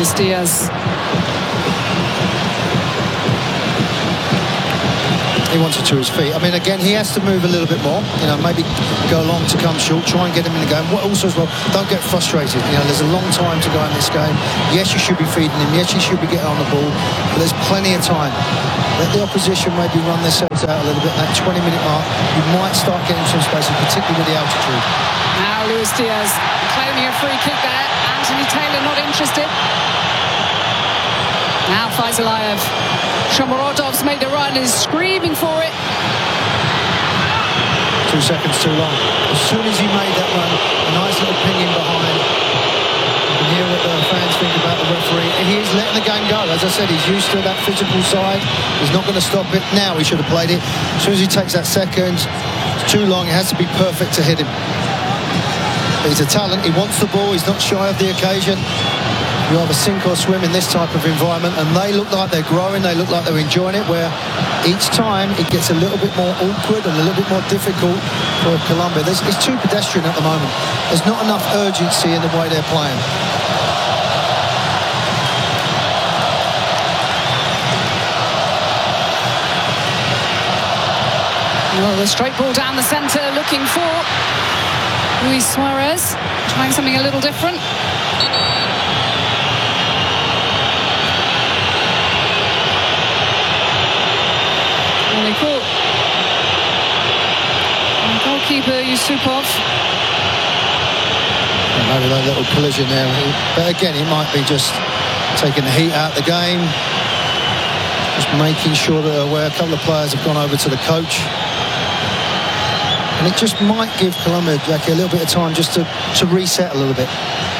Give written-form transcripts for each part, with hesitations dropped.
Luis Diaz. He wants it to his feet. I mean, again, he has to move a little bit more. You know, maybe go long to come short. Try and get him in the game. What also as well, don't get frustrated. You know, there's a long time to go in this game. Yes, you should be feeding him. Yes, you should be getting on the ball. But there's plenty of time. Let the opposition maybe run themselves out a little bit. That 20-minute mark, you might start getting some space, particularly with the altitude. Now Luis Diaz claiming a free kick there. Anthony Taylor not interested. Now Faizalayev. Shomurodov's made the run and is screaming for it. 2 seconds too long. As soon as he made that run, a nice little ping in behind. You can hear what the fans think about the referee. He is letting the game go. As I said, he's used to that physical side. He's not going to stop it. Now he should have played it. As soon as he takes that second, it's too long. It has to be perfect to hit him. But he's a talent. He wants the ball. He's not shy of the occasion. You either sink or swim in this type of environment, and they look like they're growing, they look like they're enjoying it, where each time it gets a little bit more awkward and a little bit more difficult for Colombia. It's too pedestrian at the moment. There's not enough urgency in the way they're playing. Well, the straight ball down the centre, looking for Luis Suarez, trying something a little different. Goalkeeper Yusupov. Maybe that little collision there, but again, it might be just taking the heat out of the game, just making sure that where a couple of players have gone over to the coach, and it just might give Colombia, Jackie, a little bit of time just to reset a little bit.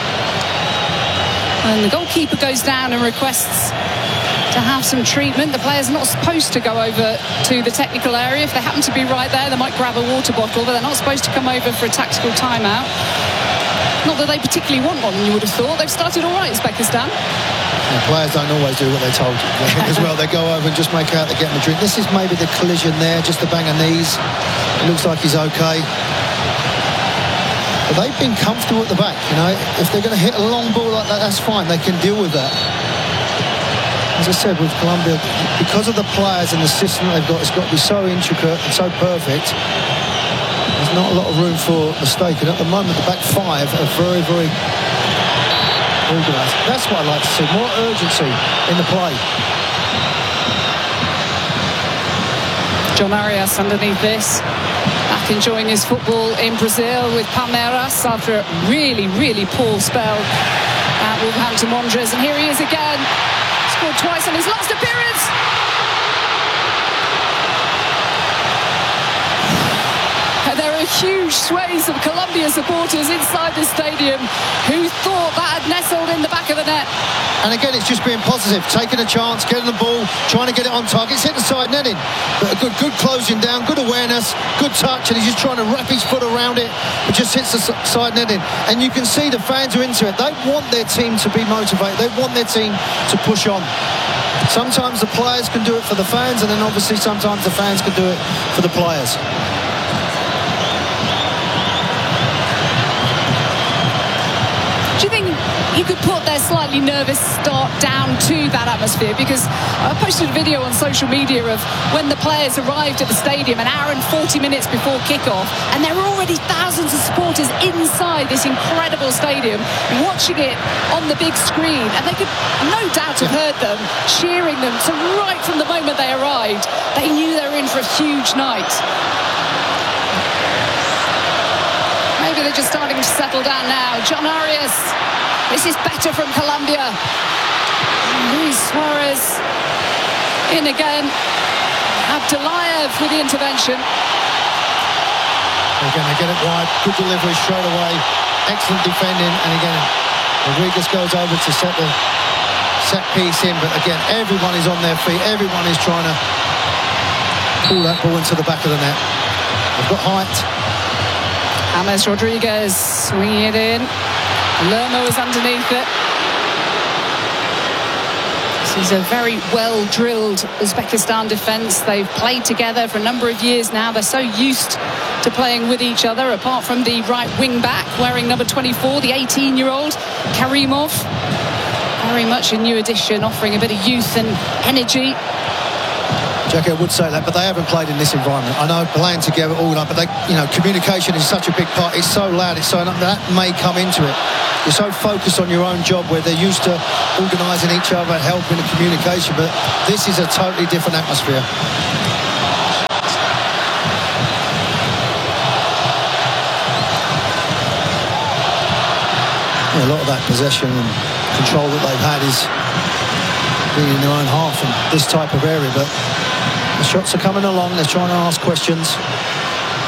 And the goalkeeper goes down and requests to have some treatment. The players are not supposed to go over to the technical area. If they happen to be right there, they might grab a water bottle, but they're not supposed to come over for a tactical timeout. Not that they particularly want one, you would have thought. They've started all right, Uzbekistan. Yeah, players don't always do what they're told as well. They go over and just make out they're getting a drink. This is maybe the collision there, just a bang of knees. It looks like he's okay. But they've been comfortable at the back, you know. If they're going to hit a long ball like that, that's fine. They can deal with that. As I said, with Colombia, because of the players and the system they've got, it's got to be so intricate and so perfect. There's not a lot of room for mistake. And at the moment, the back five are very, very organised. That's what I'd like to see. More urgency in the play. John Arias underneath this. Back enjoying his football in Brazil with Palmeiras after a really, really poor spell at Wolverhampton Wanderers. And here he is again. Scored twice on his last appearance. And there are huge swathes of Colombia supporters inside the stadium who thought that had nestled in the back of the net. And again, it's just being positive, taking a chance, getting the ball, trying to get it on target. It's hit the side netting, but a good closing down, good awareness, good touch, and he's just trying to wrap his foot around it. It just hits the side netting, and you can see the fans are into it. They want their team to be motivated. They want their team to push on. Sometimes the players can do it for the fans, and then obviously sometimes the fans can do it for the players. Do you think you could put their slightly nervous start down to that atmosphere? Because I posted a video on social media of when the players arrived at the stadium an hour and 40 minutes before kickoff, and there were already thousands of supporters inside this incredible stadium watching it on the big screen, and they could no doubt have heard them cheering them. So right from the moment they arrived, they knew they were in for a huge night. Maybe they're just starting to settle down now. John Arias, this is better from Colombia. Luis Suarez in again. Abdullayev with the intervention. Again, they get it wide. Good delivery straight away. Excellent defending. And again, Rodriguez goes over to set the set piece in. But again, everyone is on their feet. Everyone is trying to pull that ball into the back of the net. They've got height. James Rodriguez swinging it in. Lermo is underneath it. This is a very well-drilled Uzbekistan defence. They've played together for a number of years now. They're so used to playing with each other, apart from the right wing-back wearing number 24, the 18-year-old Karimov. very much a new addition, offering a bit of youth and energy. Jackie, I would say that, but they haven't played in this environment. I know playing together all night, but communication is such a big part. It's so loud, it's so that may come into it. You're so focused on your own job where they're used to organising each other, helping the communication, but this is a totally different atmosphere. A lot of that possession and control that they've had is being in their own half in this type of area, but the shots are coming along. They're trying to ask questions.